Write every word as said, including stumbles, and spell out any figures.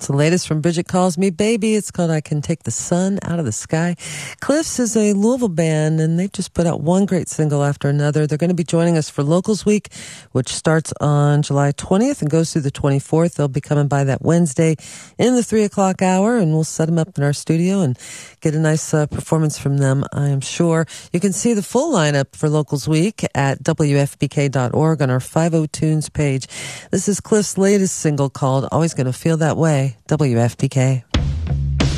the latest from Bridget Calls Me Baby. It's called I Can Take the Sun Out of the Sky. Cliffs is a Louisville band, and they've just put out one great single after another. They're going to be joining us for Locals Week, which starts on July twentieth and goes through the twenty-fourth. They'll be coming by that Wednesday in the three o'clock hour, and we'll set them up in our studio and get a nice uh, performance from them, I am sure. You can see the full lineup for Locals Week at W F P K dot org on our five oh Tunes page. This is Cliff's latest single called Always Gonna Feel That Way, W F P K.